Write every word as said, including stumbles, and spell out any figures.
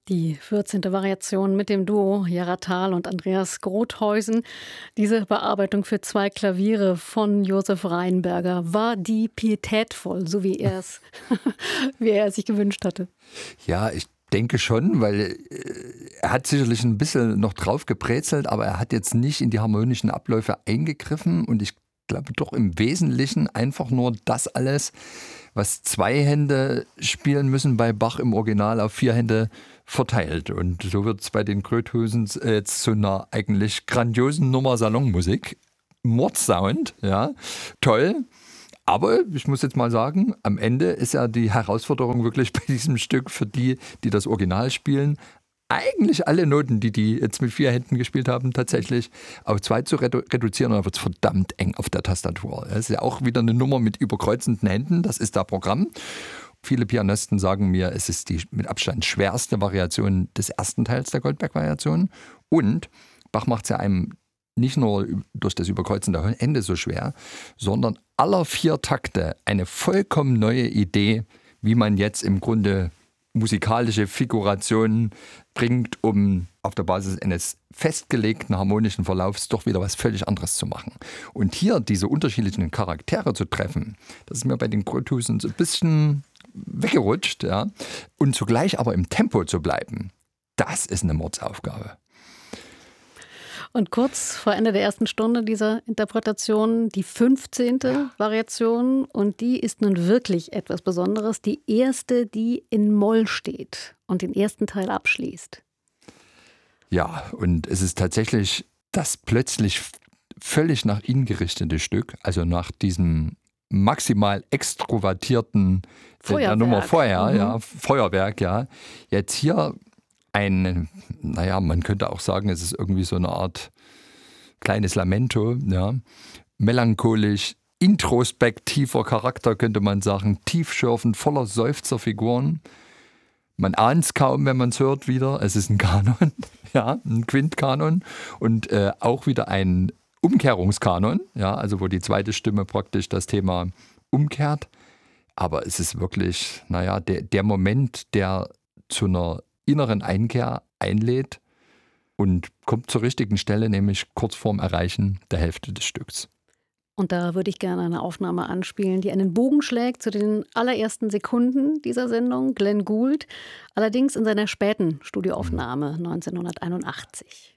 Die vierzehnte Variation mit dem Duo Jara Thal und Andreas Grothuysen. Diese Bearbeitung für zwei Klaviere von Josef Rheinberger, war die pietätvoll, so wie er es, wie er es sich gewünscht hatte? Ja, ich denke schon, weil äh, er hat sicherlich ein bisschen noch drauf gebrezelt, aber er hat jetzt nicht in die harmonischen Abläufe eingegriffen und ich glaube doch im Wesentlichen einfach nur das alles, was zwei Hände spielen müssen bei Bach im Original, auf vier Hände verteilt. Und so wird es bei den Grothusens jetzt zu einer eigentlich grandiosen Nummer Salonmusik. Mordsound, ja, toll. Aber ich muss jetzt mal sagen, am Ende ist ja die Herausforderung wirklich bei diesem Stück für die, die das Original spielen, eigentlich alle Noten, die die jetzt mit vier Händen gespielt haben, tatsächlich auf zwei zu redu- reduzieren. Und dann wird es verdammt eng auf der Tastatur. Das ist ja auch wieder eine Nummer mit überkreuzenden Händen. Das ist das Programm. Viele Pianisten sagen mir, es ist die mit Abstand schwerste Variation des ersten Teils der Goldberg-Variation. Und Bach macht es ja einem nicht nur durch das überkreuzende Ende so schwer, sondern aller vier Takte eine vollkommen neue Idee, wie man jetzt im Grunde musikalische Figurationen bringt, um auf der Basis eines festgelegten harmonischen Verlaufs doch wieder was völlig anderes zu machen. Und hier diese unterschiedlichen Charaktere zu treffen, das ist mir bei den Grothusens ein bisschen weggerutscht, ja, und zugleich aber im Tempo zu bleiben, das ist eine Mordsaufgabe. Und kurz vor Ende der ersten Stunde dieser Interpretation die fünfzehnte Ja. Variation. Und die ist nun wirklich etwas Besonderes. Die erste, die in Moll steht und den ersten Teil abschließt. Ja, und es ist tatsächlich das plötzlich völlig nach innen gerichtete Stück, also nach diesem maximal extrovertierten Feuerwerk. der Nummer vorher, Mhm. ja, Feuerwerk, ja. Jetzt hier ein, naja, man könnte auch sagen, es ist irgendwie so eine Art kleines Lamento, ja. Melancholisch, introspektiver Charakter, könnte man sagen, tiefschürfend, voller Seufzerfiguren. Man ahnt es kaum, wenn man es hört wieder. Es ist ein Kanon, ja, ein Quintkanon und äh, auch wieder ein Umkehrungskanon, ja, also wo die zweite Stimme praktisch das Thema umkehrt. Aber es ist wirklich, naja, der, der Moment, der zu einer inneren Einkehr einlädt und kommt zur richtigen Stelle, nämlich kurz vorm Erreichen der Hälfte des Stücks. Und da würde ich gerne eine Aufnahme anspielen, die einen Bogen schlägt zu den allerersten Sekunden dieser Sendung. Glenn Gould, allerdings in seiner späten Studioaufnahme neunzehnhunderteinundachtzig.